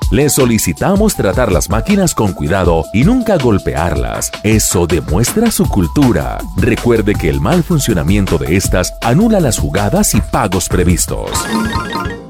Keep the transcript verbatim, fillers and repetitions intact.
Le solicitamos tratar las máquinas con cuidado y nunca golpearlas. Eso demuestra su cultura. Recuerde que el mal funcionamiento de estas anula las jugadas y pagos previstos.